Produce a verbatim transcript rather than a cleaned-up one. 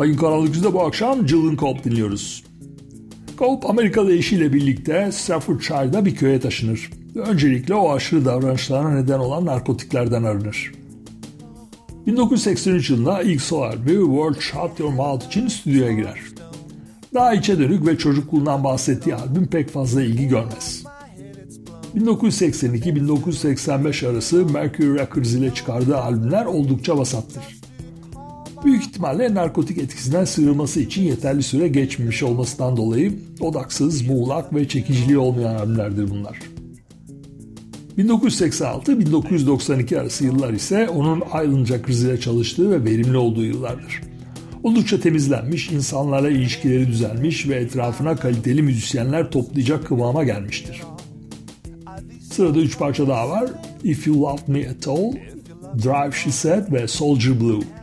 Ayın karanlık yüzünde bu akşam Dylan Cope dinliyoruz. Cope Amerikalı eşiyle birlikte Staffordshire'da bir köye taşınır. Öncelikle o aşırı davranışlarına neden olan narkotiklerden arınır. bin dokuz yüz seksen üç yılında ilk solo albümü World Shut Your Mouth için stüdyoya girer. Daha içe dönük ve çocukluğundan bahsettiği albüm pek fazla ilgi görmez. bin dokuz yüz seksen iki bin dokuz yüz seksen beş arası Mercury Records ile çıkardığı albümler oldukça vasattır. Büyük ihtimalle narkotik etkisinden sıyrılması için yeterli süre geçmemiş olmasından dolayı odaksız, muğlak ve çekiciliği olmayan albümlerdir bunlar. bin dokuz yüz seksen altı bin dokuz yüz doksan iki arası yıllar ise onun Island Jackers ile çalıştığı ve verimli olduğu yıllardır. Oldukça temizlenmiş, insanlarla ilişkileri düzelmiş ve etrafına kaliteli müzisyenler toplayacak kıvama gelmiştir. Sırada üç parça daha var. If You Love Me At All, Drive She Said ve Soldier Blue.